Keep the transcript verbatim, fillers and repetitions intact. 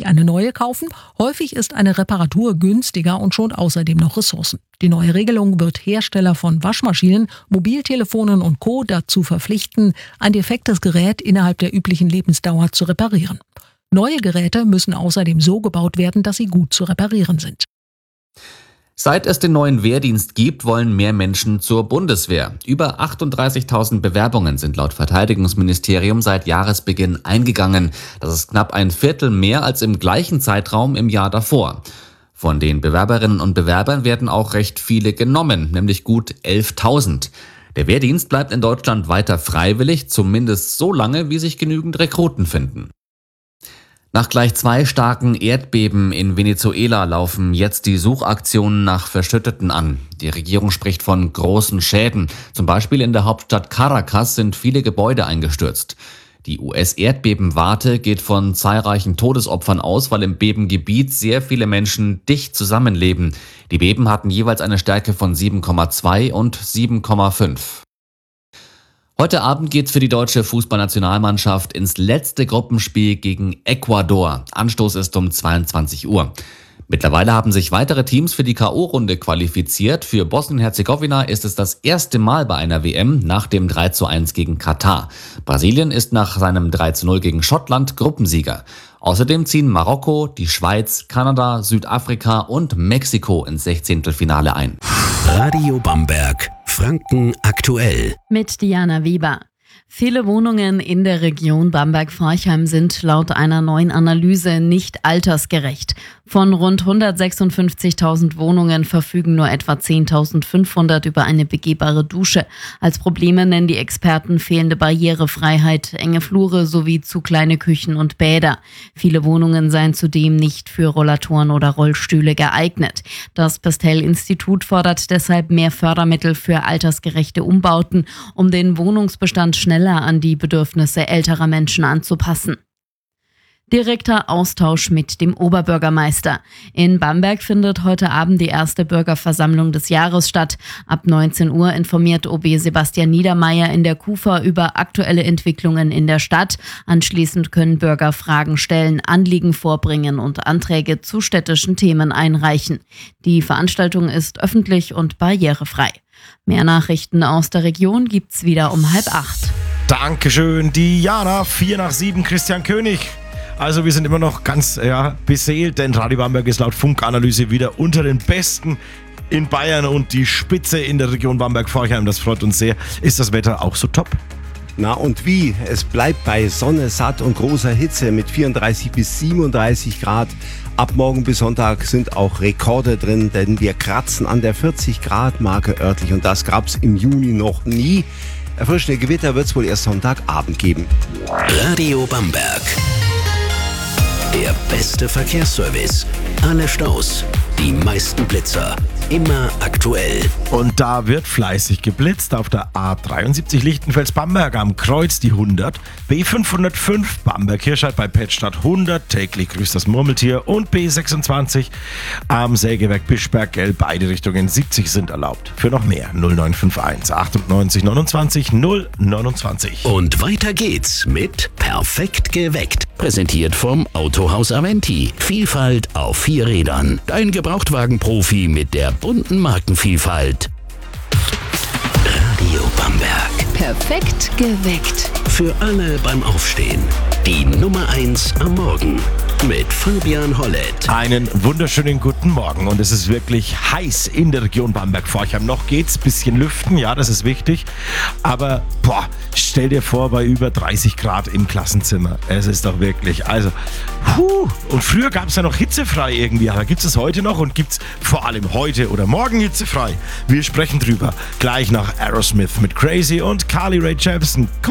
eine neue kaufen. Häufig ist eine Reparatur günstiger und schont außerdem noch Ressourcen. Die neue Regelung wird Hersteller von Waschmaschinen, Mobiltelefonen und Co. dazu verpflichten, ein defektes Gerät innerhalb der üblichen Lebensdauer zu reparieren. Neue Geräte müssen außerdem so gebaut werden, dass sie gut zu reparieren sind. Seit es den neuen Wehrdienst gibt, wollen mehr Menschen zur Bundeswehr. Über achtunddreißigtausend Bewerbungen sind laut Verteidigungsministerium seit Jahresbeginn eingegangen. Das ist knapp ein Viertel mehr als im gleichen Zeitraum im Jahr davor. Von den Bewerberinnen und Bewerbern werden auch recht viele genommen, nämlich gut elftausend. Der Wehrdienst bleibt in Deutschland weiter freiwillig, zumindest so lange, wie sich genügend Rekruten finden. Nach gleich zwei starken Erdbeben in Venezuela laufen jetzt die Suchaktionen nach Verschütteten an. Die Regierung spricht von großen Schäden. Zum Beispiel in der Hauptstadt Caracas sind viele Gebäude eingestürzt. Die U S-Erdbebenwarte geht von zahlreichen Todesopfern aus, weil im Bebengebiet sehr viele Menschen dicht zusammenleben. Die Beben hatten jeweils eine Stärke von sieben Komma zwei und sieben Komma fünf. Heute Abend geht's für die deutsche Fußballnationalmannschaft ins letzte Gruppenspiel gegen Ecuador. Anstoß ist um zweiundzwanzig Uhr. Mittlerweile haben sich weitere Teams für die K O-Runde qualifiziert. Für Bosnien-Herzegowina ist es das erste Mal bei einer W M nach dem drei zu eins gegen Katar. Brasilien ist nach seinem drei zu null gegen Schottland Gruppensieger. Außerdem ziehen Marokko, die Schweiz, Kanada, Südafrika und Mexiko ins Sechzehntelfinale ein. Radio Bamberg, Franken aktuell. Mit Diana Weber. Viele Wohnungen in der Region Bamberg-Forchheim sind laut einer neuen Analyse nicht altersgerecht. Von rund hundertsechsundfünfzigtausend Wohnungen verfügen nur etwa zehntausendfünfhundert über eine begehbare Dusche. Als Probleme nennen die Experten fehlende Barrierefreiheit, enge Flure sowie zu kleine Küchen und Bäder. Viele Wohnungen seien zudem nicht für Rollatoren oder Rollstühle geeignet. Das Pestel-Institut fordert deshalb mehr Fördermittel für altersgerechte Umbauten, um den Wohnungsbestand schneller an die Bedürfnisse älterer Menschen anzupassen. Direkter Austausch mit dem Oberbürgermeister. In Bamberg findet heute Abend die erste Bürgerversammlung des Jahres statt. Ab neunzehn Uhr informiert O B Sebastian Niedermeyer in der KUFA über aktuelle Entwicklungen in der Stadt. Anschließend können Bürger Fragen stellen, Anliegen vorbringen und Anträge zu städtischen Themen einreichen. Die Veranstaltung ist öffentlich und barrierefrei. Mehr Nachrichten aus der Region gibt's wieder um halb acht. Dankeschön, Diana. Vier nach sieben, Christian König. Also wir sind immer noch ganz ja, beseelt, denn Radio Bamberg ist laut Funkanalyse wieder unter den Besten in Bayern und die Spitze in der Region Bamberg-Forchheim. Das freut uns sehr. Ist das Wetter auch so top? Na und wie? Es bleibt bei Sonne, satt und großer Hitze mit vierunddreißig bis siebenunddreißig Grad. Ab morgen bis Sonntag sind auch Rekorde drin, denn wir kratzen an der vierzig Grad Marke örtlich und das gab's im Juni noch nie. Erfrischende Gewitter wird's wohl erst Sonntagabend geben. Radio Bamberg. Der beste Verkehrsservice. Alle Staus, die meisten Blitzer. Immer aktuell. Und da wird fleißig geblitzt auf der A dreiundsiebzig Lichtenfels-Bamberg am Kreuz die hundert, B fünfhundertfünf Bamberg-Hirscheid bei Pettstadt hundert, täglich grüßt das Murmeltier und B sechsundzwanzig am Sägewerk Bischberg-Gell. Beide Richtungen siebzig sind erlaubt. Für noch mehr null neun fünf eins achtundneunzig neunundzwanzig null neunundzwanzig. Und weiter geht's mit Perfekt geweckt. Präsentiert vom Autohaus Aventi. Vielfalt auf vier Rädern. Dein Gebrauchtwagenprofi mit der bunten Markenvielfalt. Radio Bamberg. Perfekt geweckt. Für alle beim Aufstehen. Die Nummer eins am Morgen. Mit Fabian Hollett. Einen wunderschönen guten Morgen und es ist wirklich heiß in der Region Bamberg-Forchheim. Noch geht's, bisschen lüften, ja, das ist wichtig. Aber, boah, stell dir vor, bei über dreißig Grad im Klassenzimmer. Es ist doch wirklich, also, puh. Und früher gab's ja noch hitzefrei irgendwie, aber gibt's es heute noch und gibt's vor allem heute oder morgen hitzefrei? Wir sprechen drüber. Gleich nach Aerosmith mit Crazy und Carly Rae Jepsen.